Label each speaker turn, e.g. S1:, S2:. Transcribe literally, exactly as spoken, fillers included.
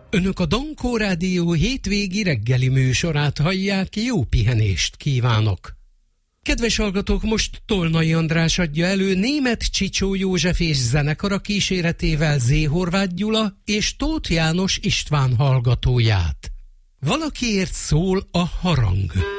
S1: Önök a Dankó Rádió hétvégi reggeli műsorát hallják, jó pihenést kívánok! Kedves hallgatók, most Tolnai András adja elő Németh Csicsó József és zenekara kíséretével Zé Horváth Gyula és Tóth János István hallgatóját. Valakiért szól a harang.